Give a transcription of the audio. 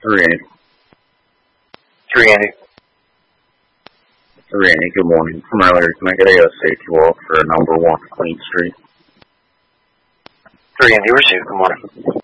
Randy. Randy. Randy, good morning. From earlier, can I get a safety walk for number 1 Queen Street? Randy, received. Good morning.